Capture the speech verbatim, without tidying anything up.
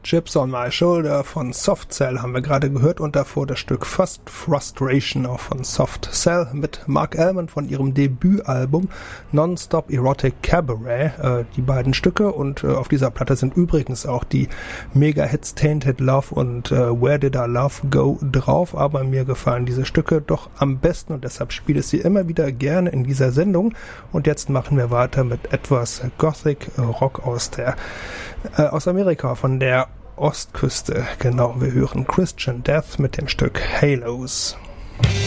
Chips on My Shoulder von Soft Cell haben wir gerade gehört und davor das Stück First Frustration auch von Soft Cell mit Mark Almond von ihrem Debütalbum Non-Stop Erotic Cabaret. Äh, die beiden Stücke und äh, auf dieser Platte sind übrigens auch die Mega-Hits Tainted Love und äh, Where Did Our Love Go drauf, aber mir gefallen diese Stücke doch am besten und deshalb spiele ich sie immer wieder gerne in dieser Sendung. Und jetzt machen wir weiter mit etwas Gothic Rock aus der äh, aus Amerika, von der Ostküste. Genau, wir hören Christian Death mit dem Stück Halos.